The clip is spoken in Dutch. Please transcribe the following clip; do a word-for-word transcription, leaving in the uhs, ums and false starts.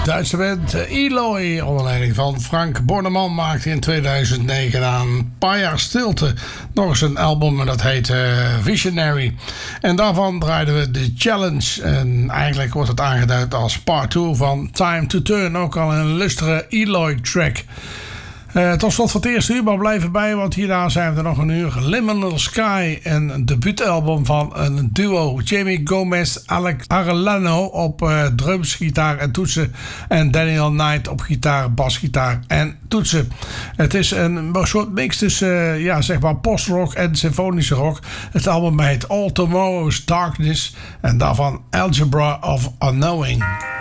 Duitse band Eloy onder leiding van Frank Borneman maakte in tweeduizend negen na een paar jaar stilte nog eens een album en dat heet uh, Visionary. En daarvan draaiden we The Challenge en eigenlijk wordt het aangeduid als part twee van Time to Turn, ook al een lustere Eloy track. Uh, tot slot van het eerste uur, maar blijf erbij, want hierna zijn we er nog een uur. Liminal Sky, een debuutalbum van een duo. Jamie Gomez, Alex Arellano op uh, drums, gitaar en toetsen. En Daniel Knight op gitaar, basgitaar en toetsen. Het is een soort mix tussen uh, ja, zeg maar postrock en symfonische rock. Het album heet All Tomorrow's Darkness en daarvan Algebra of Unknowing.